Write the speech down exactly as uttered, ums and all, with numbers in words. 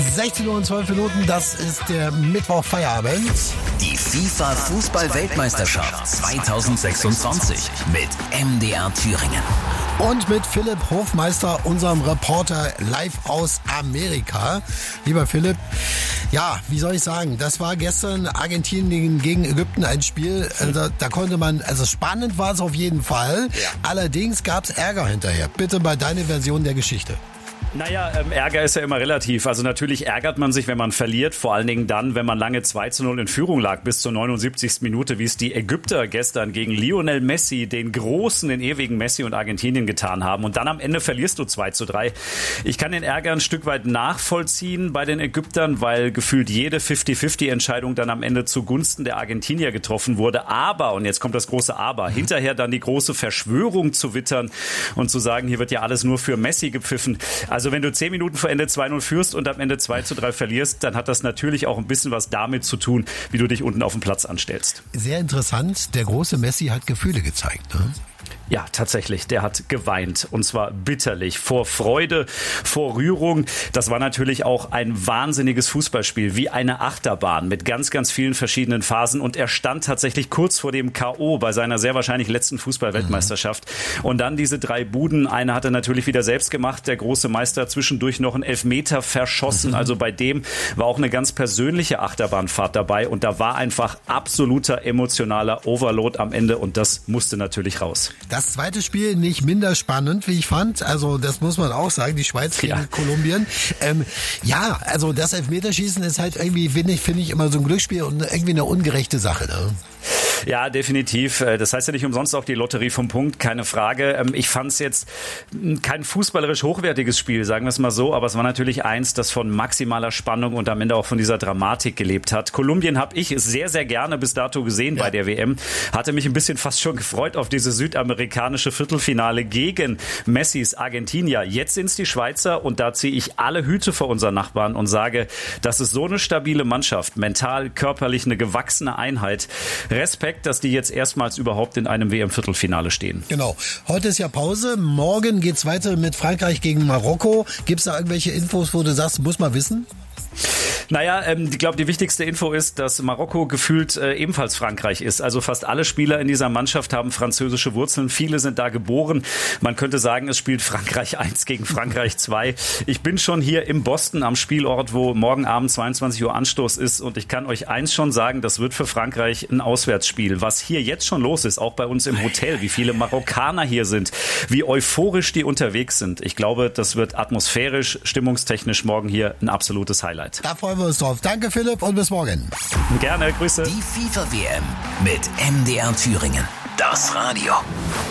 sechzehn Uhr und zwölf Minuten, das ist der Mittwoch-Feierabend. Die FIFA-Fußball-Weltmeisterschaft zweitausendsechsundzwanzig mit M D R Thüringen. Und mit Philipp Hofmeister, unserem Reporter live aus Amerika. Lieber Philipp, ja, wie soll ich sagen, das war gestern Argentinien gegen Ägypten ein Spiel, also, da konnte man, also spannend war es auf jeden Fall, ja. Allerdings gab es Ärger hinterher. Bitte mal deine Version der Geschichte. Naja, ähm, Ärger ist ja immer relativ. Also natürlich ärgert man sich, wenn man verliert. Vor allen Dingen dann, wenn man lange zwei zu null in Führung lag bis zur neunundsiebzigsten Minute, wie es die Ägypter gestern gegen Lionel Messi, den großen, den ewigen Messi und Argentinien getan haben. Und dann am Ende verlierst du zwei zu drei. Ich kann den Ärger ein Stück weit nachvollziehen bei den Ägyptern, weil gefühlt jede fünfzig fünfzig Entscheidung dann am Ende zugunsten der Argentinier getroffen wurde. Aber, und jetzt kommt das große Aber, hinterher dann die große Verschwörung zu wittern und zu sagen, hier wird ja alles nur für Messi gepfiffen. Also wenn du zehn Minuten vor Ende zwei null führst und am Ende zwei zu drei verlierst, dann hat das natürlich auch ein bisschen was damit zu tun, wie du dich unten auf dem Platz anstellst. Sehr interessant, der große Messi hat Gefühle gezeigt, ne? Ja, tatsächlich. Der hat geweint. Und zwar bitterlich. Vor Freude, vor Rührung. Das war natürlich auch ein wahnsinniges Fußballspiel. Wie eine Achterbahn mit ganz, ganz vielen verschiedenen Phasen. Und er stand tatsächlich kurz vor dem K O bei seiner sehr wahrscheinlich letzten Fußball-Weltmeisterschaft. Mhm. Und dann diese drei Buden. Eine hat er natürlich wieder selbst gemacht. Der große Meister zwischendurch noch einen Elfmeter verschossen. Mhm. Also bei dem war auch eine ganz persönliche Achterbahnfahrt dabei. Und da war einfach absoluter emotionaler Overload am Ende. Und das musste natürlich raus. Das zweite Spiel nicht minder spannend, wie ich fand. Also das muss man auch sagen, die Schweiz gegen ja. Kolumbien. Ähm, ja, also das Elfmeterschießen ist halt irgendwie, finde ich, finde ich immer so ein Glücksspiel und irgendwie eine ungerechte Sache, ne? Ja, definitiv. Das heißt ja nicht umsonst auch die Lotterie vom Punkt, keine Frage. Ich fand es jetzt kein fußballerisch hochwertiges Spiel, sagen wir es mal so, aber es war natürlich eins, das von maximaler Spannung und am Ende auch von dieser Dramatik gelebt hat. Kolumbien habe ich sehr, sehr gerne bis dato gesehen ja. bei der W M. Hatte mich ein bisschen fast schon gefreut auf diese südamerikanische Viertelfinale gegen Messis Argentinier. Jetzt sind es die Schweizer und da ziehe ich alle Hüte vor unseren Nachbarn und sage, das ist so eine stabile Mannschaft, mental, körperlich eine gewachsene Einheit. Respekt, dass die jetzt erstmals überhaupt in einem W M-Viertelfinale stehen. Genau. Heute ist ja Pause. Morgen geht's weiter mit Frankreich gegen Marokko. Gibt's da irgendwelche Infos, wo du sagst, muss man wissen? Naja, ähm, ich glaube, die wichtigste Info ist, dass Marokko gefühlt äh, ebenfalls Frankreich ist. Also fast alle Spieler in dieser Mannschaft haben französische Wurzeln. Viele sind da geboren. Man könnte sagen, es spielt Frankreich eins gegen Frankreich zwei. Ich bin schon hier im Boston am Spielort, wo morgen Abend zweiundzwanzig Uhr Anstoß ist. Und ich kann euch eins schon sagen, das wird für Frankreich ein Auswärtsspiel. Was hier jetzt schon los ist, auch bei uns im Hotel, wie viele Marokkaner hier sind, wie euphorisch die unterwegs sind. Ich glaube, das wird atmosphärisch, stimmungstechnisch morgen hier ein absolutes Highlight. Da freuen wir uns drauf. Danke, Philipp, und bis morgen. Gerne, Grüße. Die FIFA W M mit M D R Thüringen. Das Radio.